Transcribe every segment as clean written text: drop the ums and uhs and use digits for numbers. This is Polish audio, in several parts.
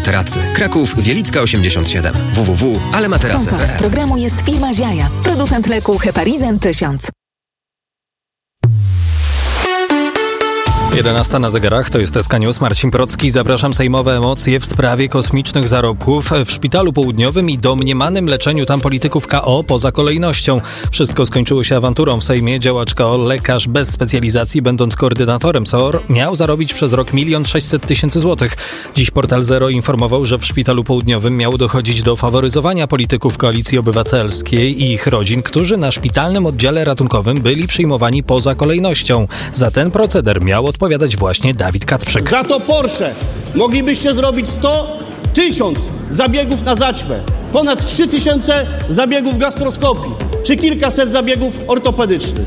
Materacy. Kraków, Wielicka 87. www.alematerace.pl. Sponsor programu jest firma Ziaja, producent leku Heparizin 1000. 11 na zegarach, to jest SK News. Marcin Procki. Zapraszam. Sejmowe emocje w sprawie kosmicznych zarobków w Szpitalu Południowym i domniemanym leczeniu tam polityków KO poza kolejnością. Wszystko skończyło się awanturą w Sejmie. Działacz KO, lekarz bez specjalizacji, będąc koordynatorem SOR, miał zarobić przez rok 1 600 000 złotych. Dziś Portal Zero informował, że w Szpitalu Południowym miało dochodzić do faworyzowania polityków Koalicji Obywatelskiej i ich rodzin, którzy na szpitalnym oddziale ratunkowym byli przyjmowani poza kolejnością. Za ten proceder miał odpowiadać właśnie Dawid Kacprzyk. Za to Porsche moglibyście zrobić 1000 zabiegów na zaćmę, ponad 3000 zabiegów gastroskopii, czy kilkaset zabiegów ortopedycznych.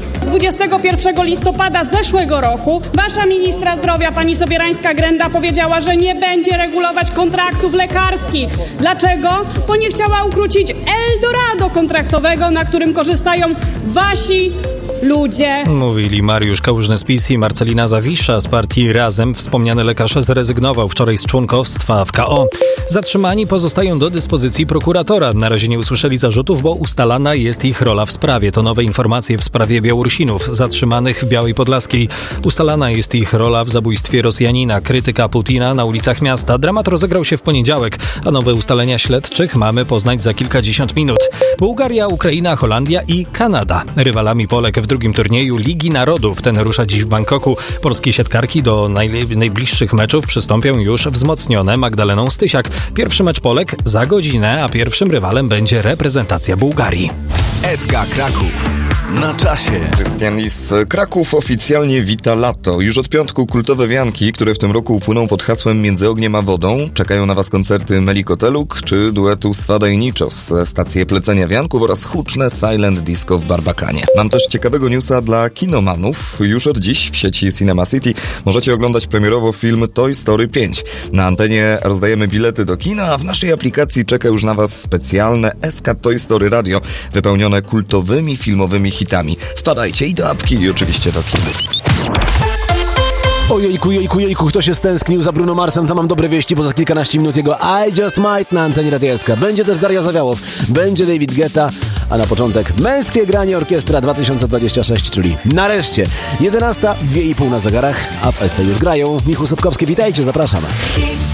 21 listopada zeszłego roku wasza ministra zdrowia, pani Sobierańska-Grenda, powiedziała, że nie będzie regulować kontraktów lekarskich. Dlaczego? Bo nie chciała ukrócić Eldorado kontraktowego, na którym korzystają wasi ludzie. Mówili Mariusz Kałużny z PiS i Marcelina Zawisza z partii Razem. Wspomniany lekarz zrezygnował wczoraj z członkostwa w KO. Zatrzymani pozostają do dyspozycji prokuratora. Na razie nie usłyszeli zarzutów, bo ustalana jest ich rola w sprawie. To nowe informacje w sprawie Białorusinów zatrzymanych w Białej Podlaskiej. Ustalana jest ich rola w zabójstwie Rosjanina, krytyka Putina na ulicach miasta. Dramat rozegrał się w poniedziałek, a nowe ustalenia śledczych mamy poznać za kilkadziesiąt minut. Bułgaria, Ukraina, Holandia i Kanada. Rywalami Polek w drugim turnieju Ligi Narodów. Ten rusza dziś w Bangkoku. Polskie siatkarki do najbliższych meczów przystąpią już wzmocnione Magdaleną Stysiak. Pierwszy mecz Polek za godzinę, a pierwszym rywalem będzie reprezentacja Bułgarii. SK Kraków. Na czasie. Krystian Lis. Kraków oficjalnie wita lato. Już od piątku kultowe wianki, które w tym roku upłyną pod hasłem Między ogniem a wodą. Czekają na Was koncerty Melikoteluk czy duetu Swada i Niczos, stacje plecenia wianków oraz huczne silent disco w Barbakanie. Mam też ciekawego newsa dla kinomanów. Już od dziś w sieci Cinema City możecie oglądać premierowo film Toy Story 5. Na antenie rozdajemy bilety do kina, a w naszej aplikacji czeka już na Was specjalne SK Toy Story Radio, wypełnione kultowymi filmowymi hitami. Wpadajcie i do apki, i oczywiście do kina. Ojejku, kto się stęsknił za Bruno Marsem, to mam dobre wieści, bo za kilkanaście minut jego I Just Might na antenie Radia SK. Będzie też Daria Zawiałow, będzie David Guetta, a na początek męskie granie Orkiestra 2026, czyli nareszcie 11, 2,5 na zegarach, a w SC już grają. Michał Sobkowski, witajcie, zapraszam.